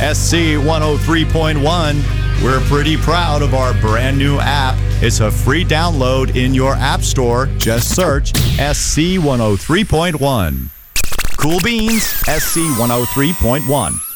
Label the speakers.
Speaker 1: SC 103.1. We're pretty proud of our brand new app. It's a free download in your app store. Just search SC 103.1. Cool Beans, SC 103.1.